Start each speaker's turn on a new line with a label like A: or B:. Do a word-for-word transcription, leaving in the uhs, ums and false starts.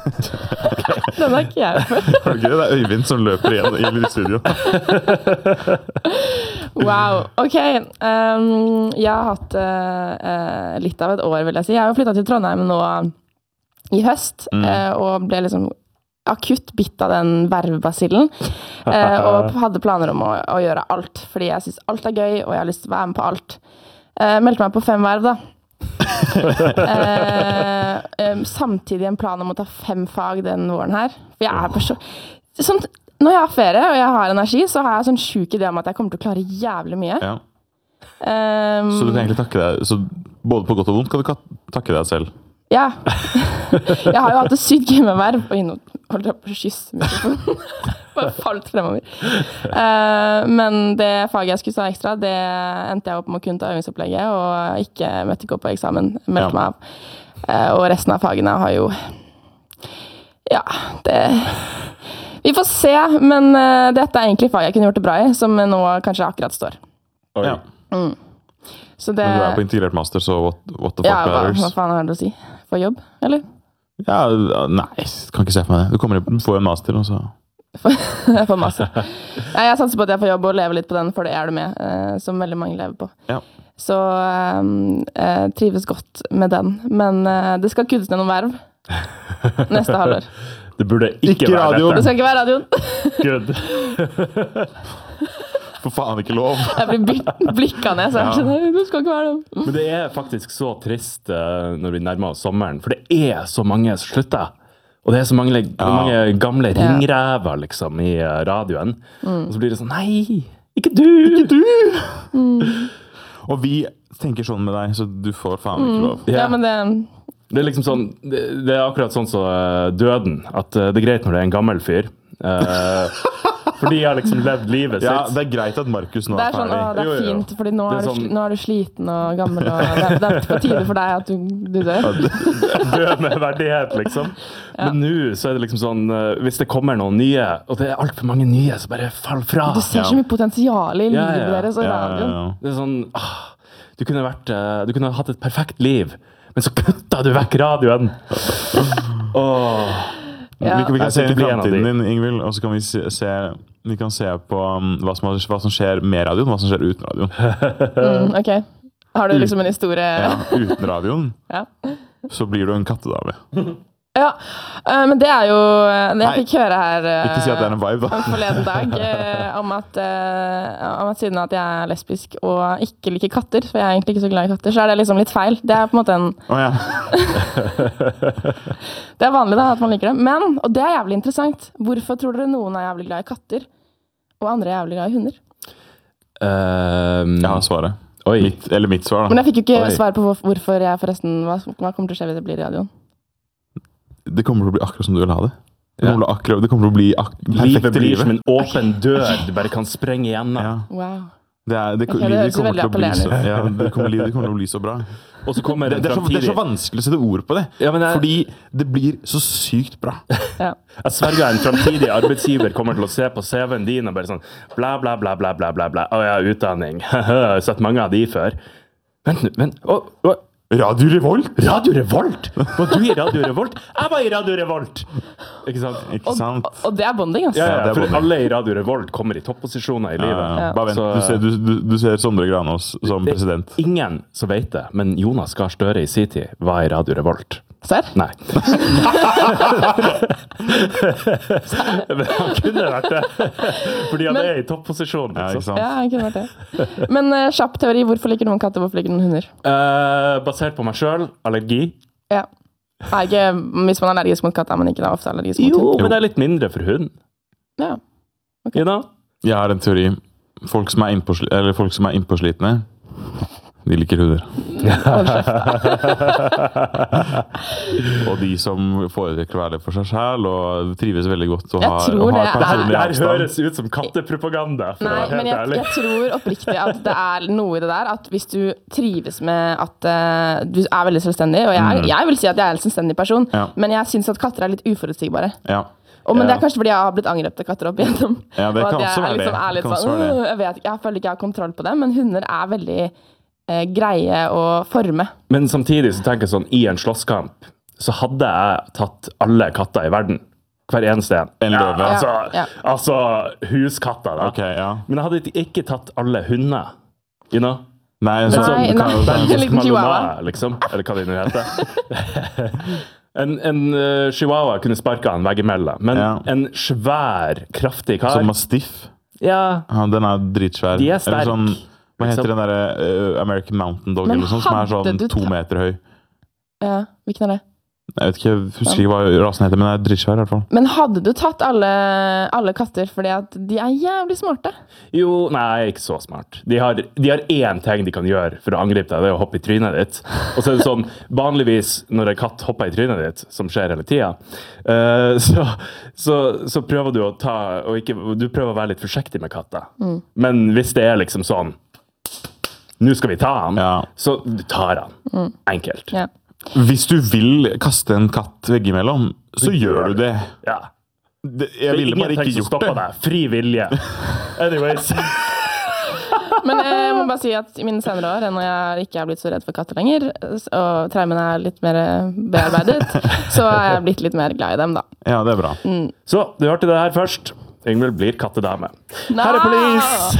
A: Den har ikke jeg før.
B: Okay, det er Øyvind som løper igjen i studio.
A: Wow, ok. Um, jeg har hatt uh, litt av et år, vil jeg si. Jeg har jo flyttet til Trondheim nå i høst, mm. uh, og ble liksom akutt bitt av den vervbasillen, uh, og hadde planer om å, å gjøre alt, fordi jeg synes alt er gøy, og jeg har lyst til å være med på alt. Uh, meldte meg på fem verv, da. uh, um, samtidig en plan om å ta fem fag den våren her. For jeg er person... Sånn, når jeg har ferie, og jeg har energi, så har jeg sånn sjuk idé om at jeg kommer til å klare jævlig mye.
B: Ja.
A: Um,
B: så du kan egentlig takke deg, så både på godt og vondt kan du takke deg selv?
A: Ja. Jeg har jo hatt det sykt gøy med verv, og innom holdt jeg på å kysse mikrofonen. Bare falt fremover. Uh, men det faget jeg skulle ta ekstra, det endte jeg opp med å kunne ta øvingsopplegget, og ikke møtte ikke opp på eksamen, meldte ja. meg av. Uh, og resten av fagene har jo... Ja, det... Vi får se, men uh, dette er egentlig fag jeg kunne gjort det bra i, som nå kanskje akkurat står.
B: Ja.
A: Mm. Så det...
B: Men du er på integrert master, så what, what the fuck
A: ja, hva,
B: matters?
A: Hva faen har du å si? For jobb, eller?
B: Ja, nei, kan ikke se for meg det. Du kommer inn, får en master, og så...
A: Jeg får master. Ja, jeg satser på at jeg får jobb og lever litt på den, for det er det med, uh, som veldig mange lever på.
B: Ja.
A: Så um, jeg trives godt med den. Men uh, det skal kuttes ned noen verv neste halvår.
C: Det burde ikke,
B: ikke
C: være
B: radioen.
A: Det skal ikke være radioen.
C: Good.
B: For faen ikke lov.
A: Jeg blir blikket ned, så jeg er sånn, det skal ikke være det.
C: Men det er faktisk så trist uh, når vi nærmer oss sommeren, for det er så mange som slutter. Og det er så mange, ja. mange gamle ringrever liksom, i uh, radioen. Mm. Og så blir det sånn, nei, ikke du! Ikke du!
A: Mm.
B: Og vi tenker sånn med deg, så du får faen ikke lov.
A: Mm. Ja, ja, men det...
C: Det er liksom sånn, det, det er akkurat sånn som uh, døden, at uh, det er greit når det er en gammel fyr. Uh, for de har liksom levd livet sitt.
B: Ja, det er greit at Markus nå er,
A: er sånn,
B: ferdig.
A: Å, det er
C: jo, jo.
A: fint, fordi nå er, er,
C: sånn...
A: du, nå er du sliten og gammel, og det er, det er på tide for deg at du, du dør.
C: Død med verdighet, liksom. Ja. Men nå så er det liksom sånn, uh, hvis det kommer noen nye, og det er alt for mange nye, så bare fall fra.
A: Du ser så mye potensial i livet
C: ja, ja.
A: deres og
B: ja,
A: radioen.
B: ja, ja.
C: Det er sånn, ah, du kunne vært, uh, du kunne hatt et perfekt liv, men så kutta du vekk radioen. Åh.
A: Ja.
B: Vi, vi kan se inn i
C: bli en av de.
B: fremtiden din, Ingvild, og så kan vi se, se, vi kan se på um, hva, som, hva som skjer med radioen, hva som skjer uten radioen.
A: Mm, ok. Har du liksom en historie?
B: Ja, uten radioen,
A: Ja.
B: så blir du en kattedame.
A: Ja, uh, men det er jo det jeg fikk høre her uh,
B: Ikke si at det er en vibe, da.
A: forleden dag, uh, om, at, uh, om at siden at jeg er lesbisk og ikke liker katter, for jeg er egentlig ikke så glad i katter, så er det liksom litt feil. Det er på en måte en...
B: Å ja.
A: Det er vanlig da, at man liker det. Men, og det er jævlig interessant, hvorfor tror dere noen er jævlig glad i katter, og andre er jævlig glad i hunder?
C: Um,
B: Jeg har svaret.
C: Oi.
B: Mitt, eller mitt svar, da.
A: Men jeg fikk jo ikke
C: Oi.
A: svar på hvor- hvorfor jeg forresten, hva, hva kommer til å skje hvis det blir i radioen?
B: Det kommer til å bli akkurat som du vil ha det. Det
C: Ja.
B: kommer til å, akkurat, det kommer til å bli ak perfekt
C: Livet blir
B: livet.
C: som en åpen dør, du bare kan sprenge igjennom.
B: Ja.
A: Wow.
B: Det, er, det,
A: Ok, det
B: livet
A: høres
B: kommer
A: veldig
B: til å bli så,
A: appellerende.
B: ja, det, kommer, livet kommer til å bli så bra.
C: Og så kommer
B: Det,
C: en
B: det, er så, det er
C: fremtidig...
B: så vanskelig å sette ord på det,
C: Ja, men jeg-
B: fordi det blir så sykt bra.
A: Ja.
C: Jeg sverger en fremtidig arbeidsgiver kommer til å se på C V-en din og bare sånn bla, bla, bla, bla, bla, bla, bla. Å ja, utdanning. Jeg har sett mange av de før. Vent, vent. Å, å.
B: Radio Revolt!
C: Radio Revolt! Var du i Radio Revolt? Jeg var i Radio Revolt! Ikke sant?
B: Ikke sant?
A: Og, og det er bonding, altså.
C: Ja,
B: Ja,
C: ja,
B: det er
C: for
B: bonding.
C: alle i Radio Revolt kommer i topposisjoner i
B: Ja,
C: livet.
B: ja.
A: Ja.
B: Bare vent,
C: Så-
B: du ser, du, du, du ser Sondre Granås som
C: Det er
B: president.
C: ingen som vet det, men Jonas Gahr Støre i sin tid var i Radio Revolt.
A: Serr?
C: Nei. Men han kunne vært det. Fordi han
A: Men-
C: er i topposisjon.
B: Ja, ikke
C: Liksom.
B: sant?
A: Ja, jeg kunne vært det. Men uh, kjapp teori, hvorfor liker noen katter, hvorfor liker noen hunder?
C: Eh, basert på meg selv, allergi.
A: Ja. Er ikke, hvis man er allergisk mot katt, er man ikke da ofte allergisk mot
C: Jo,
A: hund?
C: men det er litt mindre for hund.
A: Ja.
C: You know?
B: Jeg har en teori. Folk som er innpåsli- eller folk som er innpåslitne, de liker hunder.
A: Hold kjeft.
B: Og de som foretrekker å være det for seg selv og trives veldig godt og
A: Jeg
B: har,
A: tror
B: og har
A: det er-
C: Det her,
B: personlig
C: det her
B: avstand.
C: høres ut som kattepropaganda, for å
A: Nei,
C: være
A: men
C: helt
A: jeg,
C: ærlig.
A: jeg tror oppriktig at det er noe i det der, at hvis du trives med at uh, du er veldig selvstendig, og jeg, jeg vil si at jeg er en selvstendig person,
B: Ja.
A: men jeg synes at katter er litt uforutsigbare.
B: Ja.
A: Og, men
C: Ja.
A: det er kanskje fordi jeg har blitt angrepet av katter opp igjennom.
B: Ja, det
A: og
B: kan
A: at jeg
B: også være
A: er
B: det.
A: liksom, er litt
B: Det kan også
A: sånn,
B: være det.
A: «Åh, jeg, vet, ikke, jeg føler ikke jeg har kontroll på det, men hunder er veldig eh, greie å forme.
C: Men samtidig så tenker jeg sånn, i en slåsskamp, så hadde jeg tatt alle katter i verden. Hver eneste en.
B: En løve.
C: Ja, altså,
A: Ja, ja.
C: altså huskatter, da.
B: Ok, ja.
C: Men jeg hadde ikke tatt alle hunder. You know?
B: Nei, en
C: En
B: sånn,
A: Nei,
B: du kan jo
A: nei.
B: ta en
A: En
B: sånn-
A: liten chihuahua.
C: Malinois, liksom. Eller hva det nå heter. En, en uh, chihuahua kunne sparka en veggimellom, men
B: Ja.
C: en svær, kraftig kar
B: Som mastiff.
C: Ja,
B: Ja, den er dritsvær.
C: De er sterk,
B: Eller sånn, hva heter
C: liksom.
B: den der uh, American Mountain Dog,
A: Men
B: eller sånn, som er
A: hadde
B: sånn
A: du
B: to
A: ta-
B: meter høy.
A: Ja, hvilken er det?
B: Jeg vet ikke, jeg husker ikke hva rasen heter, men den er dritsvær i hvert fall.
A: Men hadde du tatt alle, alle katter, fordi at de er jævlig smarte?
C: jo, nei, ikke så smart. De har, de har én ting de kan gjøre for å angripe deg, det er å hoppe i trynet ditt. Og så er det sånn, vanligvis når en katt hopper i trynet ditt, som skjer hele tida, eh, så, så, så prøver du å ta, og ikke, du prøver å være litt forsiktig med katter. Men hvis det er liksom sånn, nå skal vi ta han,
B: Ja.
C: så du tar han. Enkelt.
A: Ja.
B: Hvis du vil kaste en katt veggimellom, så gjør du det.
C: Ja.
B: det
C: Det
B: jeg
C: er
B: ville bare
C: ingenting
B: ikke
C: som
B: gjort
C: stopper
B: det.
C: deg. Fri vilje. Anyways.
A: Men jeg må bare si at i mine senere år, når jeg ikke er blitt så redd for katter lenger, og traumen er litt mer bearbeidet, så er jeg blitt litt mer glad i dem, da.
B: Ja, det er bra.
C: Så, du hørte det her først. Ingvild blir kattedame.
A: Nei!
C: Her er police!